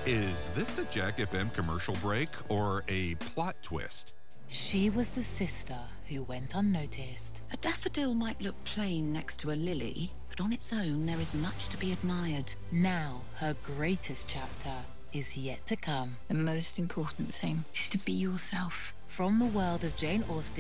Is this a Jack FM commercial break or a plot twist? She was the sister who went unnoticed. A daffodil might look plain next to a lily, but on its own there is much to be admired. Now her greatest chapter is yet to come. The most important thing is to be yourself. From the world of Jane Austen.